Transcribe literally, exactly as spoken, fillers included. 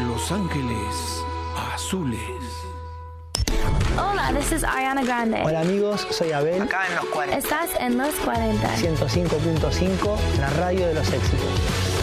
Los Ángeles Azules. Hola, this is Ariana Grande. Hola amigos, soy Abel. Acá en Los cuarenta. Estás en Los cuarenta. ciento cinco punto cinco, la radio de los éxitos.